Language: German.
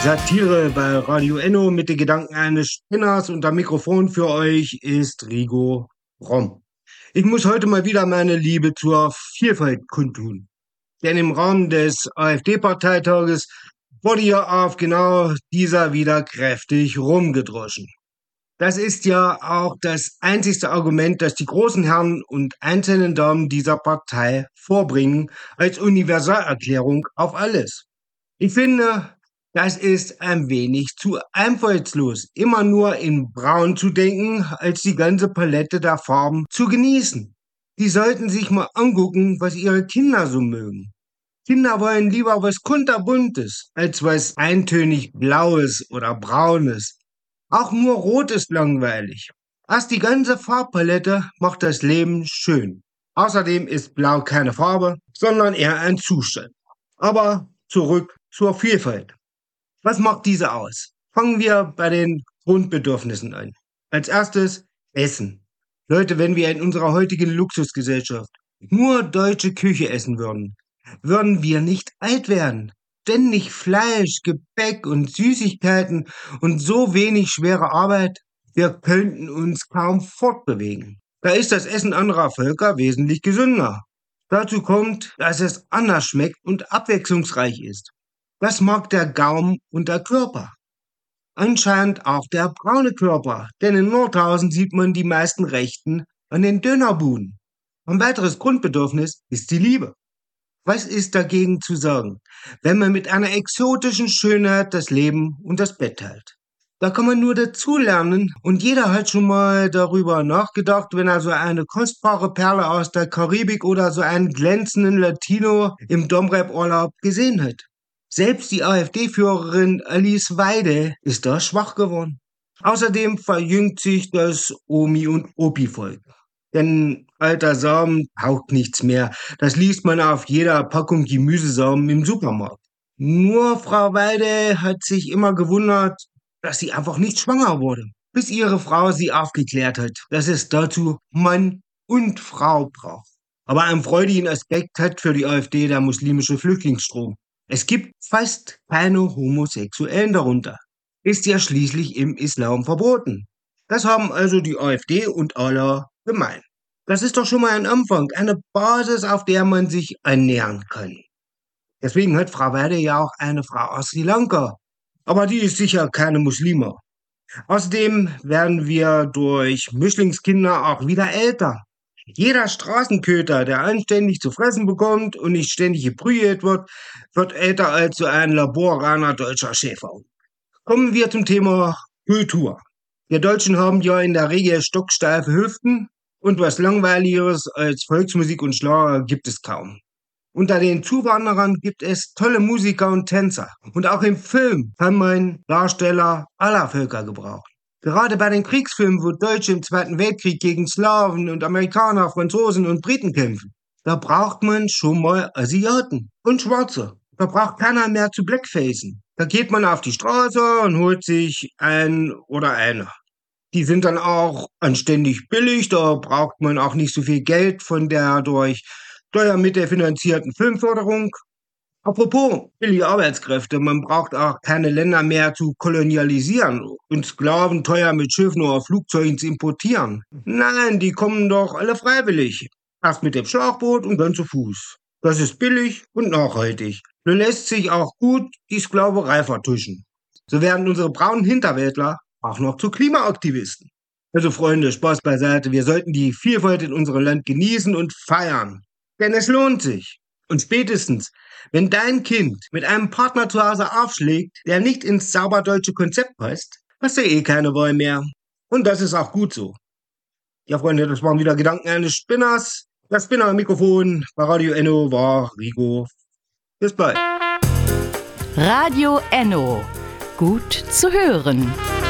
Satire bei Radio Enno mit den Gedanken eines Spinners und am Mikrofon für euch ist Rigo Romm. Ich muss heute mal wieder meine Liebe zur Vielfalt kundtun. Denn im Rahmen des AfD-Parteitages wurde ja auf genau dieser wieder kräftig rumgedroschen. Das ist ja auch das einzigste Argument, das die großen Herren und einzelnen Damen dieser Partei vorbringen, als Universalerklärung auf alles. Ich finde, das ist ein wenig zu einfallslos, immer nur in Braun zu denken, als die ganze Palette der Farben zu genießen. Die sollten sich mal angucken, was ihre Kinder so mögen. Kinder wollen lieber was kunterbuntes, als was eintönig Blaues oder Braunes. Auch nur Rot ist langweilig. Erst die ganze Farbpalette macht das Leben schön. Außerdem ist Blau keine Farbe, sondern eher ein Zustand. Aber zurück zur Vielfalt. Was macht diese aus? Fangen wir bei den Grundbedürfnissen an. Als erstes Essen. Leute, wenn wir in unserer heutigen Luxusgesellschaft nur deutsche Küche essen würden, würden wir nicht alt werden. Ständig Fleisch, Gebäck und Süßigkeiten und so wenig schwere Arbeit, wir könnten uns kaum fortbewegen. Da ist das Essen anderer Völker wesentlich gesünder. Dazu kommt, dass es anders schmeckt und abwechslungsreich ist. Das mag der Gaumen und der Körper. Anscheinend auch der braune Körper, denn in Nordhausen sieht man die meisten Rechten an den Dönerbuden. Ein weiteres Grundbedürfnis ist die Liebe. Was ist dagegen zu sagen, wenn man mit einer exotischen Schönheit das Leben und das Bett teilt? Da kann man nur dazulernen und jeder hat schon mal darüber nachgedacht, wenn er so eine kostbare Perle aus der Karibik oder so einen glänzenden Latino im Domrep-Urlaub gesehen hat. Selbst die AfD-Führerin Alice Weidel ist da schwach geworden. Außerdem verjüngt sich das Omi- und Opi-Volk. Denn alter Samen taugt nichts mehr. Das liest man auf jeder Packung Gemüsesamen im Supermarkt. Nur Frau Weide hat sich immer gewundert, dass sie einfach nicht schwanger wurde, bis ihre Frau sie aufgeklärt hat, dass es dazu Mann und Frau braucht. Aber einen freudigen Aspekt hat für die AfD der muslimische Flüchtlingsstrom. Es gibt fast keine Homosexuellen darunter. Ist ja schließlich im Islam verboten. Das haben also die AfD und Allah gemein. Das ist doch schon mal ein Anfang, eine Basis, auf der man sich annähern kann. Deswegen hat Frau Weide ja auch eine Frau aus Sri Lanka. Aber die ist sicher keine Muslima. Außerdem werden wir durch Mischlingskinder auch wieder älter. Jeder Straßenköter, der anständig zu fressen bekommt und nicht ständig geprügelt wird, wird älter als so ein laborreiner deutscher Schäfer. Kommen wir zum Thema Kultur. Wir Deutschen haben ja in der Regel stocksteife Hüften und was Langweiligeres als Volksmusik und Schlager gibt es kaum. Unter den Zuwanderern gibt es tolle Musiker und Tänzer. Und auch im Film kann man Darsteller aller Völker gebrauchen. Gerade bei den Kriegsfilmen, wo Deutsche im Zweiten Weltkrieg gegen Slawen und Amerikaner, Franzosen und Briten kämpfen, da braucht man schon mal Asiaten und Schwarze. Da braucht keiner mehr zu Blackfacen. Da geht man auf die Straße und holt sich einen oder eine. Die sind dann auch anständig billig, da braucht man auch nicht so viel Geld von der durch Steuermittel finanzierten Filmförderung. Apropos billige Arbeitskräfte, man braucht auch keine Länder mehr zu kolonialisieren und Sklaven teuer mit Schiffen oder Flugzeugen zu importieren. Nein, die kommen doch alle freiwillig. Erst mit dem Schlauchboot und dann zu Fuß. Das ist billig und nachhaltig. So lässt sich auch gut die Sklaverei vertuschen. So werden unsere braunen Hinterwäldler auch noch zu Klimaaktivisten. Also Freunde, Spaß beiseite, wir sollten die Vielfalt in unserem Land genießen und feiern. Denn es lohnt sich. Und spätestens, wenn dein Kind mit einem Partner zu Hause aufschlägt, der nicht ins sauberdeutsche Konzept passt, hast du eh keine Wahl mehr. Und das ist auch gut so. Ja, Freunde, das waren wieder Gedanken eines Spinners. Das Spinner-Mikrofon bei Radio Enno war Rigo. Bis bald. Radio Enno. Gut zu hören.